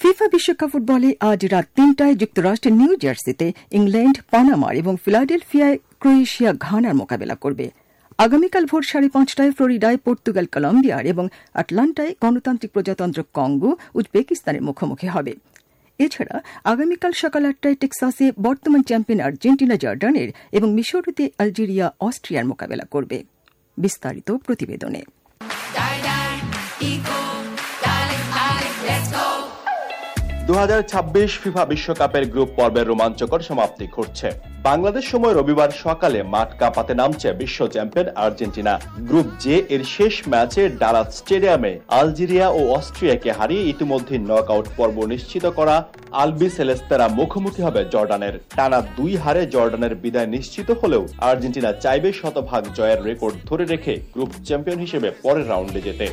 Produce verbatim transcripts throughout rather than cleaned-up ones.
FIFA বিশ্বকাপ ফুটবলে আজ রাত তিনটায় যুক্তরাষ্ট্রের নিউ জার্সিতে ইংল্যান্ড পানামার এবং ফিলাডেলফিয়ায় ক্রোয়েশিয়া ঘানার মোকাবেলা করবে। আগামীকাল ভোর সাড়ে পাঁচটায় ফ্লোরিডায় পর্তুগাল কলম্বিয়ার এবং আটলান্টায় গণতান্ত্রিক প্রজাতন্ত্র কঙ্গো উজবেকিস্তানের মুখোমুখি হবে। এছাড়া আগামীকাল সকাল আটটায় টেক্সাসে বর্তমান চ্যাম্পিয়ন আর্জেন্টিনা জর্ডানের এবং মিশরীতে আলজেরিয়া অস্ট্রিয়ার মোকাবেলা করবে। বিস্তারিত প্রতিবেদনে। দু হাজার ছাব্বিশ ফিফা বিশ্বকাপের গ্রুপ পর্বের রোমাঞ্চকর সমাপ্তি ঘটছে। বাংলাদেশ সময় রবিবার সকালে মাঠ কাঁপাতে নামছে বিশ্ব চ্যাম্পিয়ন আর্জেন্টিনা। গ্রুপ জে এর শেষ ম্যাচে ডালাস স্টেডিয়ামে আলজেরিয়া ও অস্ট্রিয়াকে হারিয়ে ইতিমধ্যে নকআউট পর্ব নিশ্চিত করা আলবি সেলেস্তারা মুখোমুখি হবে জর্ডানের। টানা দুই হারে জর্ডানের বিদায় নিশ্চিত হলেও আর্জেন্টিনা চাইবে শতভাগ জয়ের রেকর্ড ধরে রেখে গ্রুপ চ্যাম্পিয়ন হিসেবে পরের রাউন্ডে যেতে।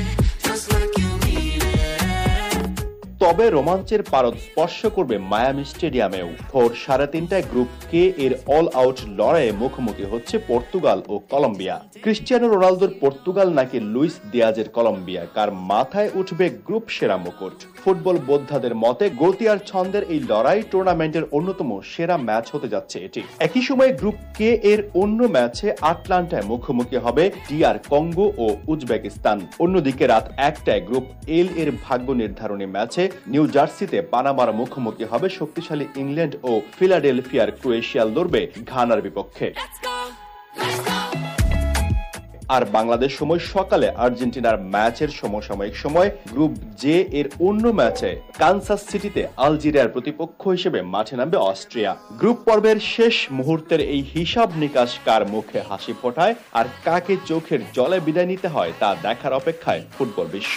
তবে রোমাঞ্চের পারদ স্পর্শ করবে মায়ামি স্টেডিয়ামেও। ভোর সাড়ে তিনটায় গ্রুপ কে এর অল আউট লড়াইয়ে মুখোমুখি হচ্ছে পর্তুগাল ও কলম্বিয়া। ক্রিস্টিয়ানো রোনালদোর পর্তুগাল নাকি লুইস দিয়াজের কলম্বিয়া, কার মাথায় উঠবে গ্রুপ সেরা মুকুট? ফুটবল বোদ্ধাদের মতে গতি আর ছন্দের এই লড়াই টুর্নামেন্টের অন্যতম সেরা ম্যাচ হতে যাচ্ছে এটি। একই সময় গ্রুপ কে এর অন্য ম্যাচে আটলান্টায় মুখোমুখি হবে ডিআর কঙ্গো ও উজবেকিস্তান। অন্যদিকে রাত একটায় গ্রুপ এল এর ভাগ্য নির্ধারণী ম্যাচে নিউ জার্সিতে পানামার মুখোমুখি হবে শক্তিশালী ইংল্যান্ড ও ফিলাডেলফিয়ার ক্রোয়েশিয়া লড়বে ঘানার বিপক্ষে। আর বাংলাদেশ সময় সকালে আর্জেন্টিনার ম্যাচের সমসাময়িক সময় গ্রুপ জে এর অন্য ম্যাচে কানসাস সিটিতে আলজেরিয়ার প্রতিপক্ষ হিসেবে মাঠে নামবে অস্ট্রিয়া। গ্রুপ পর্বের শেষ মুহূর্তের এই হিসাব নিকাশ কার মুখে হাসি ফোটায় আর কাকে চোখের জলে বিদায় নিতে হয় তা দেখার অপেক্ষায় ফুটবল বিশ্ব।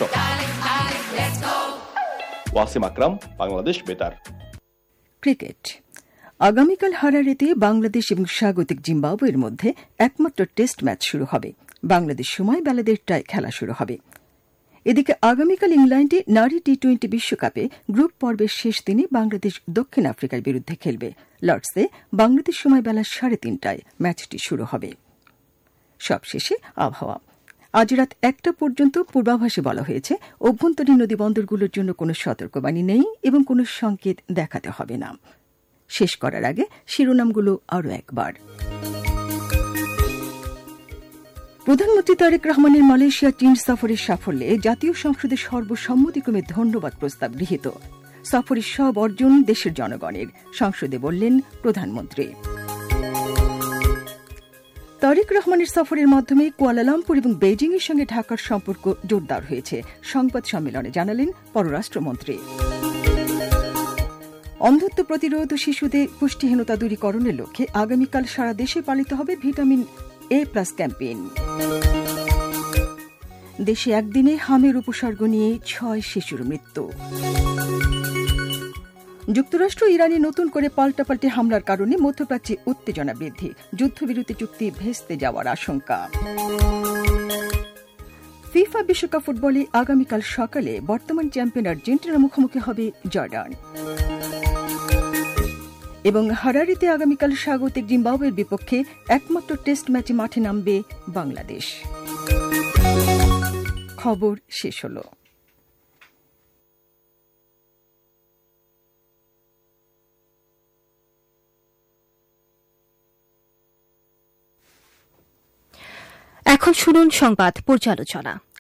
ওয়াসিম আকরাম, বাংলাদেশ বেতার। ক্রিকেট। আগামীকাল হারারেতে বাংলাদেশ এবং স্বাগতিক জিম্বাবুয়ের মধ্যে একমাত্র টেস্ট ম্যাচ শুরু হবে। বাংলাদেশ সময় বেলা দেড়টায় খেলা শুরু হবে। এদিকে আগামীকাল ইংল্যান্ডে নারী টি টোয়েন্টি বিশ্বকাপে গ্রুপ পর্বের শেষ দিনে বাংলাদেশ দক্ষিণ আফ্রিকার বিরুদ্ধে খেলবে। লর্ডসে বাংলাদেশ সময় বেলা সাড়ে তিনটায় ম্যাচটি শুরু হবে। সবশেষে আবহাওয়া। আজ রাত একটা পর্যন্ত পূর্বাভাসে বলা হয়েছে অভ্যন্তরীণ নদী বন্দরগুলোর জন্য কোনো সতর্কবাণী নেই এবং কোনো সংকেত দেখাতে হবে না। শেষ করার আগে শিরোনামগুলো আরও একবার। প্রধানমন্ত্রী তারেক রহমানের মালয়েশিয়া চীন সফরের সাফল্যে জাতীয় সংসদে সর্বসম্মতিক্রমে ধন্যবাদ প্রস্তাব গৃহীত। সফরের সব অর্জন দেশের জনগণের, সংসদে বললেন প্রধানমন্ত্রী। তারেক রহমানের সফরের মাধ্যমে কুয়ালালামপুর এবং বেইজিং এর সঙ্গে ঢাকার সম্পর্ক জোরদার হয়েছে, সংবাদ সম্মেলনে জানালেন পররাষ্ট্রমন্ত্রী। অন্ধত্ব প্রতিরোধ ও শিশুদের পুষ্টিহীনতা দূরীকরণের লক্ষ্যে আগামীকাল সারা দেশে পালিত হবে ভিটামিন এ প্লাস ক্যাম্পেইন। দেশে একদিনে হামের উপসর্গ নিয়ে ছয় শিশুর মৃত্যু। যুক্তরাষ্ট্র ইরানে নতুন করে পাল্টাপাল্টি হামলার কারণে মধ্যপ্রাচ্যে উত্তেজনা বৃদ্ধি, যুদ্ধবিরতি চুক্তি ভেস্তে যাওয়ার আশঙ্কা। ফিফা বিশ্বকাপ ফুটবলে আগামীকাল সকালে বর্তমান চ্যাম্পিয়ন আর্জেন্টিনার মুখোমুখি হবে জর্ডান। এবং হারারিতে আগামীকাল স্বাগতিক জিম্বাবুয়ের বিপক্ষে একমাত্র টেস্ট ম্যাচে মাঠে নামবে বাংলাদেশ। খবর শেষ হল। এখন শুনুন সংবাদ পর্যালোচনা।